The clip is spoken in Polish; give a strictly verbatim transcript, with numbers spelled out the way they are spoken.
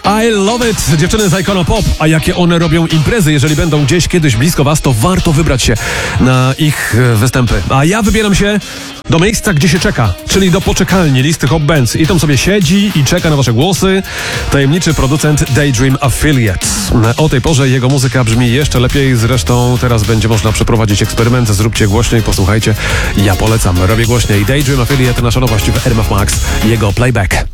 I love it! Dziewczyny z Icona Pop. A jakie one robią imprezy? Jeżeli będą gdzieś kiedyś blisko was, to warto wybrać się na ich występy. A ja wybieram się do miejsca, gdzie się czeka, czyli do poczekalni listy Hot Bands. I tam sobie siedzi i czeka na wasze głosy tajemniczy producent Daydream Affiliate. O tej porze jego muzyka brzmi jeszcze lepiej. Zresztą teraz będzie można przeprowadzić eksperyment. Zróbcie głośniej, posłuchajcie. Ja polecam. Robię głośniej. Daydream Affiliate, nasza nowość w R M F Max. Jego playback.